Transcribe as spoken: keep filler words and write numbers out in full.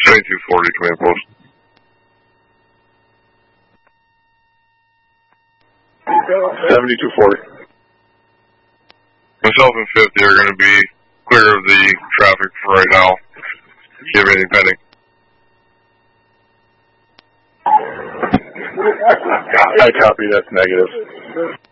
twenty-two forty, command post. seventy-two forty. Myself and fifty are going to be clear of the traffic for right now. Do you have anything pending? I copy, that's negative.